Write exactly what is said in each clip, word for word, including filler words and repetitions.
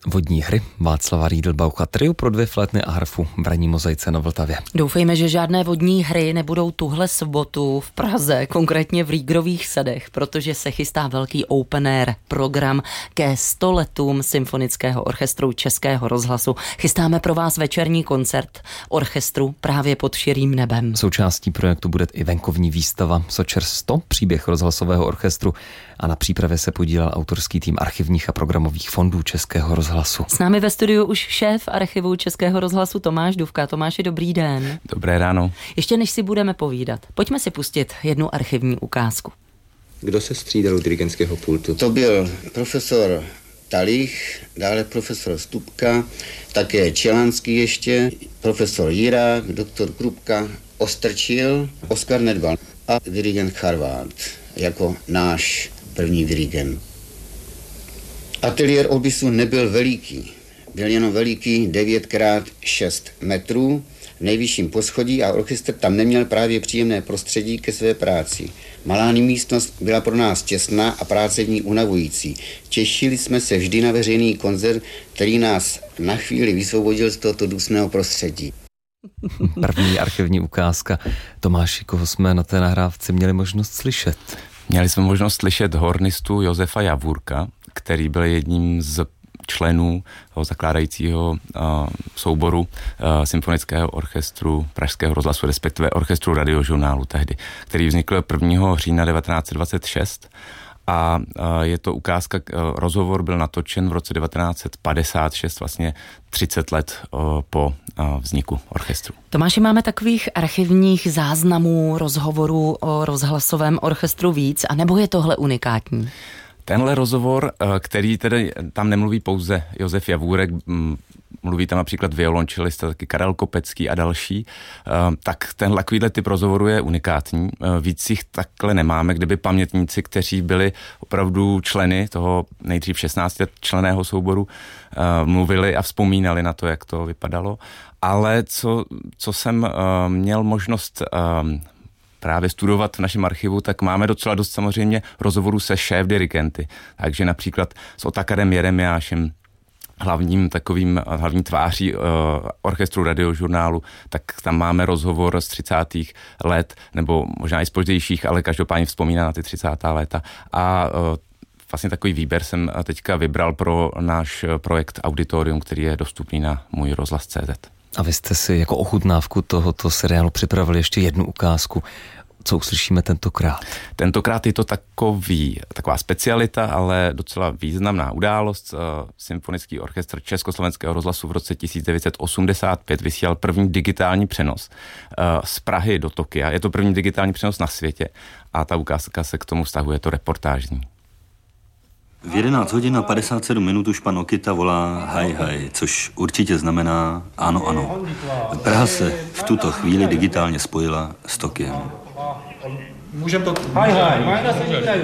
Vodní hry Václava Riedelbaucha, trio pro dvě flétny a harfu v ranní mozaice na Vltavě. Doufejme, že žádné vodní hry nebudou tuhle sobotu v Praze, konkrétně v Rígrových sadech, protože se chystá velký open air program ke sto letům Symfonického orchestru Českého rozhlasu. Chystáme pro vás večerní koncert orchestru právě pod širým nebem. Součástí projektu bude i venkovní výstava Sočer sto, příběh rozhlasového orchestru, a na přípravě se podílel autorský tým archivních a programových fondů Českého rozhlasu. S námi ve studiu už šéf archivu Českého rozhlasu Tomáš Dufka. Tomáši, dobrý den. Dobré ráno. Ještě než si budeme povídat, pojďme si pustit jednu archivní ukázku. Kdo se střídal u dirigentského pultu? To byl profesor Talich, dále profesor Stupka, také Čelanský ještě, profesor Jirák, doktor Krupka, Ostrčil, Oskar Nedbal a dirigent Charvard jako náš první dirigent. Ateliér obisu nebyl veliký, byl jenom veliký devět krát šest metrů v nejvyšším poschodí a orchestr tam neměl právě příjemné prostředí ke své práci. Malá místnost byla pro nás těsná a práce v ní unavující. Těšili jsme se vždy na veřejný koncert, který nás na chvíli vysvobodil z tohoto dusného prostředí. První archivní ukázka. Tomáši, koho jsme na té nahrávce měli možnost slyšet? Měli jsme možnost slyšet hornistu Josefa Javůrka, který byl jedním z členů zakládajícího uh, souboru uh, Symfonického orchestru Pražského rozhlasu, respektive orchestru Radiožurnálu tehdy, který vznikl prvního října devatenáct set dvacet šest. A uh, je to ukázka, uh, rozhovor byl natočen v roce devatenáct set padesát šest, vlastně třicet let uh, po uh, vzniku orchestru. Tomáši, máme takových archivních záznamů, rozhovorů o rozhlasovém orchestru víc, anebo je tohle unikátní? Tenhle rozhovor, který tedy tam nemluví pouze Josef Javůrek, mluví tam například violončelista, taky Karel Kopecký a další, tak tenhle takovýhle typ rozhovoru je unikátní. Víc jich takhle nemáme, kdyby pamětníci, kteří byli opravdu členy toho nejdřív šestnáctičlenného souboru, mluvili a vzpomínali na to, jak to vypadalo. Ale co, co jsem měl možnost právě studovat v našem archivu, tak máme docela dost samozřejmě rozhovorů se šéf-dirigenty. Takže například s Otakarem Jeremiášem, hlavním takovým, hlavní tváří uh, orchestru Radiožurnálu, tak tam máme rozhovor z třicátých let, nebo možná i z pozdějších, ale každopádně vzpomíná na ty třicátá léta. A uh, vlastně takový výběr jsem teďka vybral pro náš projekt Auditorium, který je dostupný na můj rozhlas tečka cé zet. A vy jste si jako ochutnávku tohoto seriálu připravili ještě jednu ukázku. Co uslyšíme tentokrát? Tentokrát je to takový, taková specialita, ale docela významná událost. Symfonický orchestr Československého rozhlasu v roce tisíc devět set osmdesát pět vysílal první digitální přenos z Prahy do Tokia. Je to první digitální přenos na světě a ta ukázka se k tomu vztahuje, je to reportážní. V jedenáct hodin a padesát sedm minut už pan Okita volá haj haj, což určitě znamená ano, ano. Praha se v tuto chvíli digitálně spojila s Tokiem. Můžeme to... Haj haj, majna se říkají.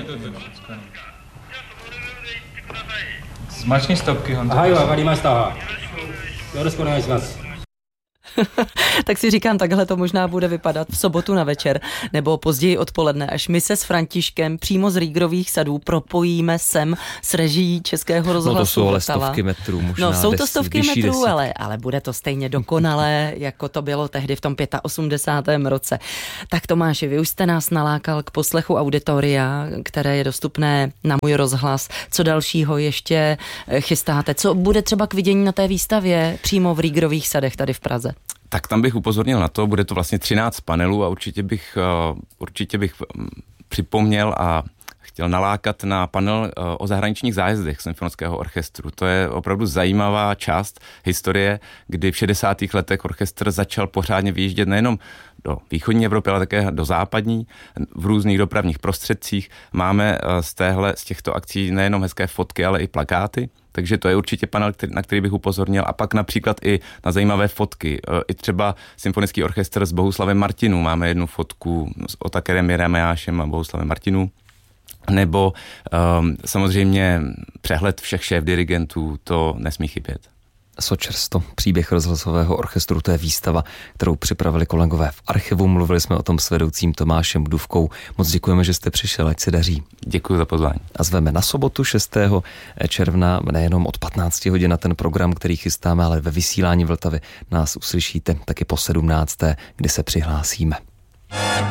Smačný stopky, Honzo. Haj haj, varimasta. Yoroshiku onegaishimasu. Tak si říkám, takhle to možná bude vypadat v sobotu na večer nebo později odpoledne, až my se s Františkem přímo z Rígrových sadů propojíme sem s režií Českého rozhlasu. No to jsou ale stovky metrů, možná No jsou to desít, stovky metrů, ale, ale bude to stejně dokonalé, jako to bylo tehdy v tom osmdesátém pátém roce. Tak Tomáši, vy už jste nás nalákal k poslechu Auditoria, které je dostupné na můj rozhlas. Co dalšího ještě chystáte? Co bude třeba k vidění na té výstavě přímo v Rígrových sadech tady v Praze? Tak tam bych upozornil na to, bude to vlastně třináct panelů a určitě bych, určitě bych připomněl a chtěl nalákat na panel o zahraničních zájezdech Symfonického orchestru. To je opravdu zajímavá část historie, kdy v šedesátých letech orchestr začal pořádně vyjíždět nejenom do východní Evropy, ale také do západní, v různých dopravních prostředcích. Máme z, téhle, z těchto akcí nejenom hezké fotky, ale i plakáty. Takže to je určitě panel, který, na který bych upozornil. A pak například i na zajímavé fotky. I třeba Symfonický orchestr s Bohuslavem Martinů. Máme jednu fotku s Otakarem Jeremiášem a Bohuslavem Martinů. Nebo um, samozřejmě přehled všech šéf-dirigentů, to nesmí chybět. Sočer sto, příběh rozhlasového orchestru, to je výstava, kterou připravili kolegové v archivu. Mluvili jsme o tom s vedoucím Tomášem Dufkou. Moc děkujeme, že jste přišel, ať se daří. Děkuji za pozvání. A zveme na sobotu šestého června nejenom od patnácti hodin na ten program, který chystáme, ale ve vysílání Vltavy nás uslyšíte taky po sedmnácté, kdy se přihlásíme.